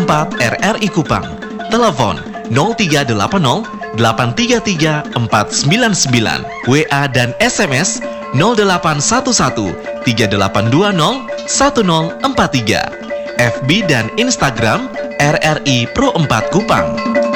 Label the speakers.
Speaker 1: 4 RRI Kupang. Telepon 0380 833 499. WA dan SMS 0811 3820 1043. FB dan Instagram RRI Pro 4 Kupang.